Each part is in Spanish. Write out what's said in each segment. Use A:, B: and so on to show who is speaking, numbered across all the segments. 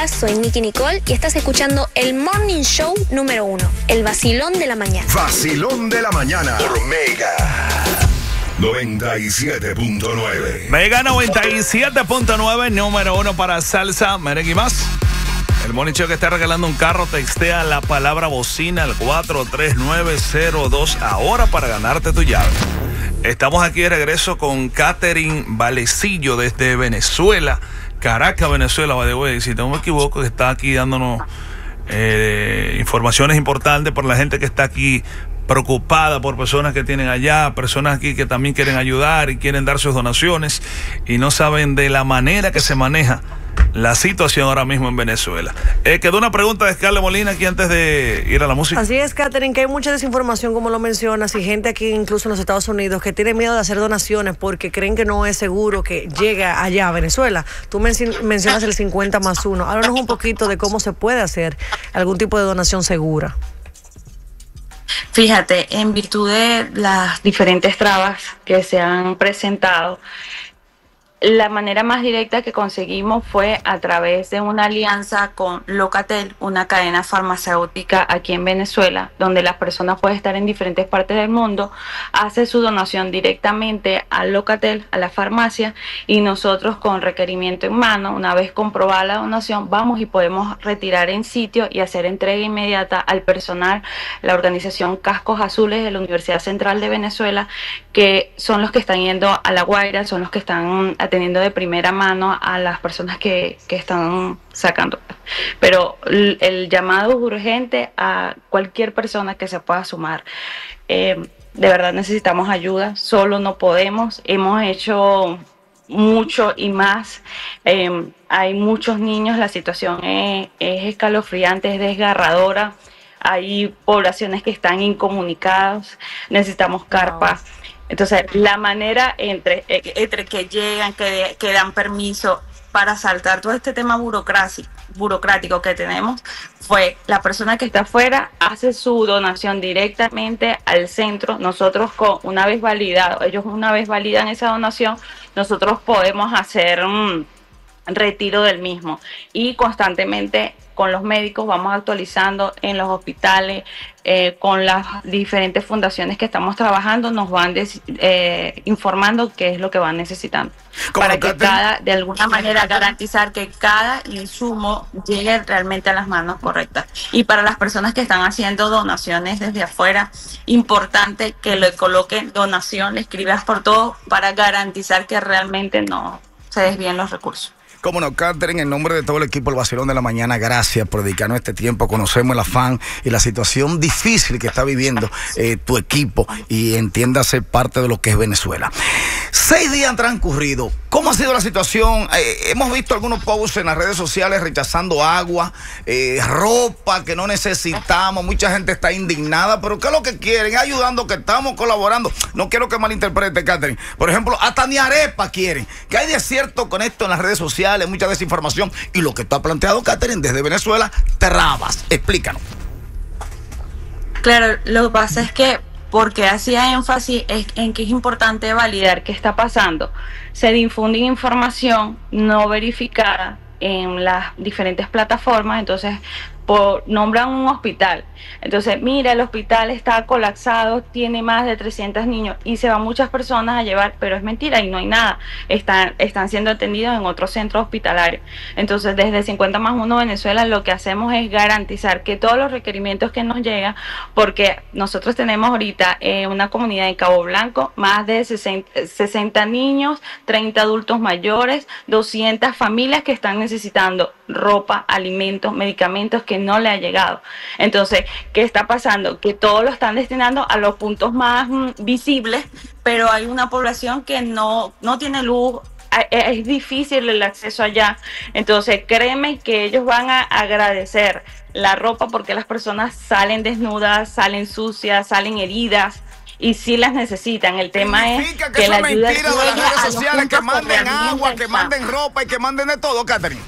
A: días, soy Nicky Nicole y estás escuchando el Morning Show número 1, el vacilón de la mañana.
B: Vacilón de la mañana por Mega 97.9.
C: Mega 97.9, número 1 para salsa, merengue y más. El Morning Show que está regalando un carro, textea la palabra bocina al 43902 ahora para ganarte tu llave. Estamos aquí de regreso con Catherine Valecillo desde Venezuela, Caracas, Venezuela, si no me equivoco, que está aquí dándonos informaciones importantes por la gente que está aquí preocupada por personas que tienen allá, personas aquí que también quieren ayudar y quieren dar sus donaciones y no saben de la manera que se maneja la situación ahora mismo en Venezuela. Quedó una pregunta de Scarlett Molina aquí antes de ir a la música.
D: Así es, Catherine, que hay mucha desinformación, como lo mencionas, y gente aquí, incluso en los Estados Unidos, que tiene miedo de hacer donaciones porque creen que no es seguro que llegue allá a Venezuela. Tú mencionas el 50+1. Háblanos un poquito de cómo se puede hacer algún tipo de donación segura.
E: Fíjate, en virtud de las diferentes trabas que se han presentado, la manera más directa que conseguimos fue a través de una alianza con Locatel, una cadena farmacéutica aquí en Venezuela, donde las personas pueden estar en diferentes partes del mundo, hace su donación directamente a Locatel, a la farmacia, y nosotros con requerimiento en mano, una vez comprobada la donación, vamos y podemos retirar en sitio y hacer entrega inmediata al personal, la organización Cascos Azules de la Universidad Central de Venezuela, que son los que están yendo a La Guaira, son los que están atendiendo de primera mano a las personas que están sacando. Pero el llamado es urgente a cualquier persona que se pueda sumar. De verdad necesitamos ayuda, solo no podemos. Hemos hecho mucho y más. Hay muchos niños, la situación es escalofriante, es desgarradora. Hay poblaciones que están incomunicadas, necesitamos carpas. Entonces, la manera entre que llegan, que dan permiso para saltar todo este tema burocrático que tenemos, fue la persona que está afuera hace su donación directamente al centro. Nosotros una vez validado, ellos una vez validan esa donación, nosotros podemos hacer retiro del mismo y constantemente con los médicos vamos actualizando en los hospitales, con las diferentes fundaciones que estamos trabajando, nos van informando qué es lo que van necesitando. Para que de alguna manera garantizar que cada insumo llegue realmente a las manos correctas. Y para las personas que están haciendo donaciones desde afuera, importante que le coloquen donación, le escribas por todo para garantizar que realmente no se desvíen los recursos.
F: Cómo no, Catherine, en nombre de todo el equipo del Vacilón de la Mañana, gracias por dedicarnos este tiempo. Conocemos el afán y la situación difícil que está viviendo tu equipo y entiéndase parte de lo que es Venezuela. 6 días han transcurrido. ¿Cómo ha sido la situación? Hemos visto algunos posts en las redes sociales rechazando agua, ropa que no necesitamos. Mucha gente está indignada, pero ¿qué es lo que quieren? Ayudando, que estamos colaborando. No quiero que malinterprete, Catherine. Por ejemplo, hasta ni arepa quieren. ¿Qué hay de cierto con esto en las redes sociales? Mucha desinformación. Y lo que tú has planteado, Catherine, desde Venezuela, trabas. Explícanos.
E: Claro, lo que pasa es que porque hacía énfasis en que es importante validar qué está pasando. Se difunde información no verificada en las diferentes plataformas, entonces nombran un hospital. Entonces, mira, el hospital está colapsado, tiene más de 300 niños y se van muchas personas a llevar, pero es mentira y no hay nada. Están siendo atendidos en otro centro hospitalario. Entonces, desde 50+1 Venezuela lo que hacemos es garantizar que todos los requerimientos que nos llegan, porque nosotros tenemos ahorita una comunidad en Cabo Blanco, más de 60 niños, 30 adultos mayores, 200 familias que están necesitando ropa, alimentos, medicamentos que no le ha llegado. Entonces, ¿qué está pasando? Que todos lo están destinando a los puntos más visibles, pero hay una población que no tiene luz, es difícil el acceso allá. Entonces, créeme que ellos van a agradecer la ropa porque las personas salen desnudas, salen sucias, salen heridas. Y sí las necesitan. El tema es que la ayuda
F: mentira de las redes sociales, que manden agua, que manden ropa y que manden de todo, Catherine.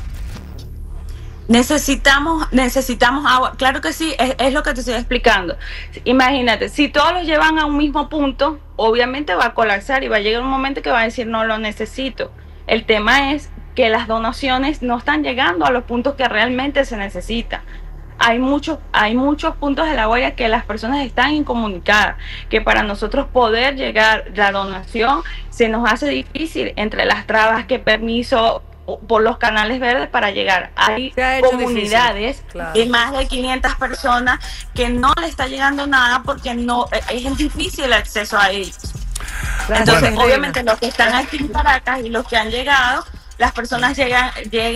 E: Necesitamos agua, claro que sí, es lo que te estoy explicando. Imagínate, si todos los llevan a un mismo punto, obviamente va a colapsar y va a llegar un momento que va a decir no lo necesito. El tema es que las donaciones no están llegando a los puntos que realmente se necesita. Hay muchos puntos de La Guaira que las personas están incomunicadas, que para nosotros poder llegar la donación se nos hace difícil entre las trabas, que permiso por los canales verdes para llegar. Hay comunidades de más de 500 personas que no le está llegando nada porque no es difícil el acceso a ellos. Entonces, obviamente, los que están aquí en Caracas y los que han llegado, las personas llegan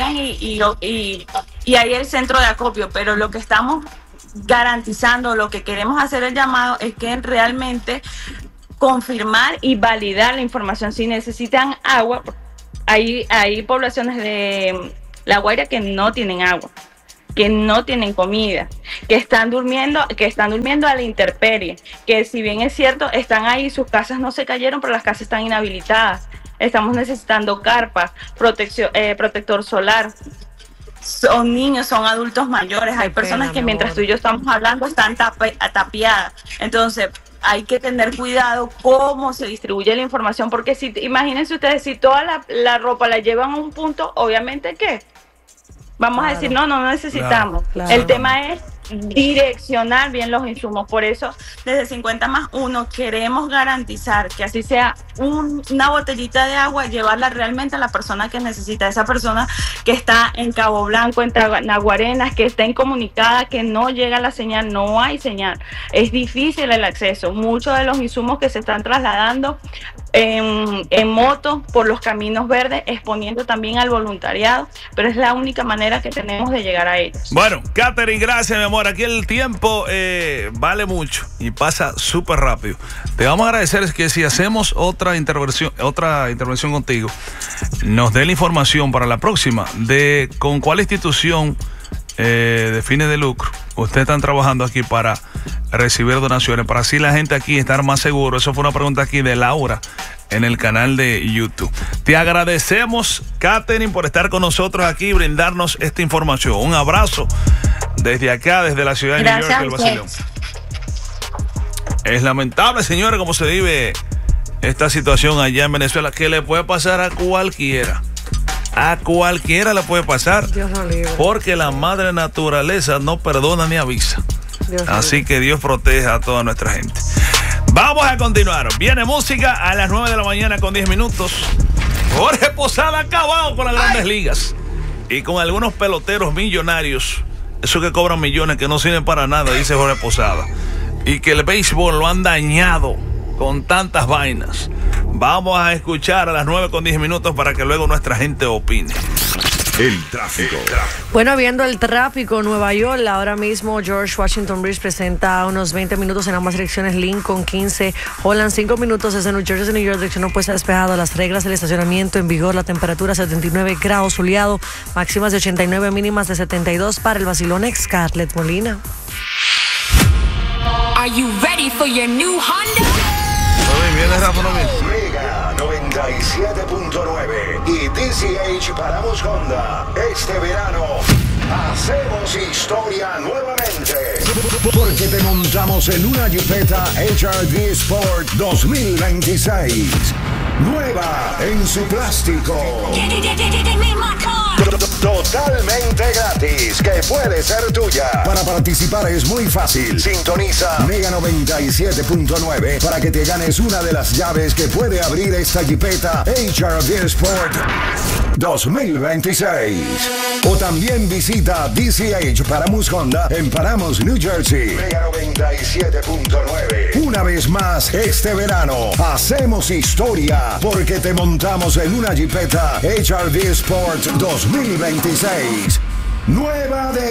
E: y hay el centro de acopio, pero lo que estamos garantizando, lo que queremos hacer el llamado es que realmente confirmar y validar la información. Si necesitan agua, hay poblaciones de La Guaira que no tienen agua, que no tienen comida, que están durmiendo a la intemperie, que si bien es cierto, están ahí, sus casas no se cayeron, pero las casas están inhabilitadas. Estamos necesitando carpas, protector solar. Son niños, son adultos mayores. Hay personas que mientras tú y yo estamos hablando están tapiadas. Entonces hay que tener cuidado cómo se distribuye la información, porque si imagínense ustedes, si toda la ropa la llevan a un punto, obviamente ¿qué? Vamos a decir, no necesitamos. El tema es direccionar bien los insumos. Por eso, desde 50+1 queremos garantizar que así sea una botellita de agua, llevarla realmente a la persona que necesita. Esa persona que está en Cabo Blanco, en Naguarenas, que está incomunicada, que no llega la señal, no hay señal. Es difícil el acceso. Muchos de los insumos que se están trasladando en moto por los caminos verdes, exponiendo también al voluntariado, pero es la única manera que tenemos de llegar a ellos. Bueno,
C: Katherine, gracias, mi amor. Aquí el tiempo vale mucho y pasa súper rápido. Te vamos a agradecer que si hacemos otra intervención contigo, nos dé la información para la próxima de con cuál institución de fines de lucro ustedes están trabajando aquí para recibir donaciones, para así la gente aquí estar más seguro. Eso fue una pregunta aquí de Laura en el canal de YouTube. Te agradecemos, Katherine, por estar con nosotros aquí y brindarnos esta información. Un abrazo desde acá, desde la ciudad de New York, el Basilón. Es lamentable, señores, cómo se vive esta situación allá en Venezuela, que le puede pasar a cualquiera. A cualquiera le puede pasar,
D: Dios no libre,
C: porque la madre naturaleza no perdona ni avisa. Así que Dios proteja a toda nuestra gente. Vamos a continuar. Viene música a las 9 de la mañana con 10 minutos. Jorge Posada acabado con las Grandes Ligas y con algunos peloteros millonarios, esos que cobran millones que no sirven para nada, dice Jorge Posada, y que el béisbol lo han dañado con tantas vainas. Vamos a escuchar a las 9 con 10 minutos para que luego nuestra gente opine.
B: El tráfico.
D: Bueno, viendo el tráfico, Nueva York, ahora mismo George Washington Bridge presenta unos 20 minutos en ambas direcciones, Lincoln 15, Holland 5 minutos desde New Jersey, New York, dirección opuesta despejado, las reglas del estacionamiento en vigor, la temperatura 79 grados, soleado, máximas de 89, mínimas de 72 para el Basilón Scarlett Molina.
G: Are you ready for your new Honda?
B: Mega 97.9 y DCH Paramos Honda. Este verano hacemos historia nuevamente, porque te montamos en una Jeepeta HRV Sport 2026. Nueva en su plástico. Totalmente gratis, que puede ser tuya. Para participar es muy fácil. Sintoniza Mega 97.9 para que te ganes una de las llaves que puede abrir esta Jeepeta HRV Sport 2026. O también visita DCH Paramus Honda en Paramus, New Jersey. Mega 97.9. Una vez más, este verano hacemos historia, porque te montamos en una Jeepeta HRV Sport 2026. Nueva de